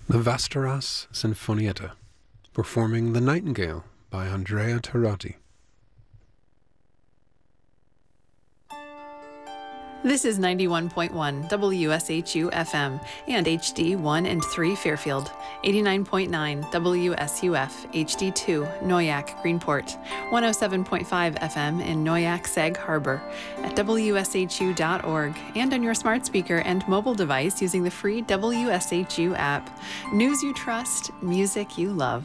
The Vasteras Sinfonietta, performing The Nightingale by Andrea Tarotti. This is 91.1 WSHU FM and HD1 and 3 Fairfield, 89.9 WSUF HD2 Noyak Greenport, 107.5 FM in Noyak Sag Harbor, at WSHU.org, and on your smart speaker and mobile device using the free WSHU app. News you trust, music you love.